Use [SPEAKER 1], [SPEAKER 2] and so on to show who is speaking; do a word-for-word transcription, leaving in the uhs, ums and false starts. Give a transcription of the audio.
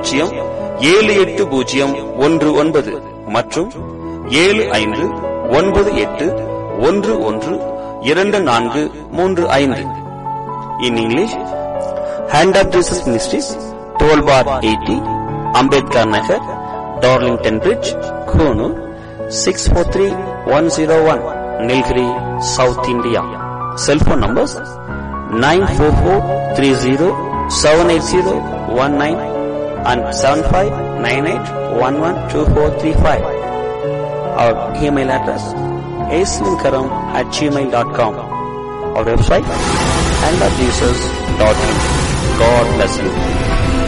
[SPEAKER 1] பூஜ்ஜியம் ஏழு எட்டு பூஜ்ஜியம் ஒன்று ஒன்பது மற்றும் ஏழு ஐந்து ஒன்பது எட்டு ஒன்று ஒன்று இரண்டு நான்கு மூன்று ஐந்து. In English, Hand of Jesus Ministries, twelve bar eighty, Ambedkar Nagar, Darlington Bridge, Konoor, six four three one zero one, Nilgiri, South India. Cell phone numbers nine four four three zero seven eight zero one nine and seven five nine eight one one two four three five. Our email address aislinkaram at gmail dot com. Our website hand of jesus dot in. God bless you.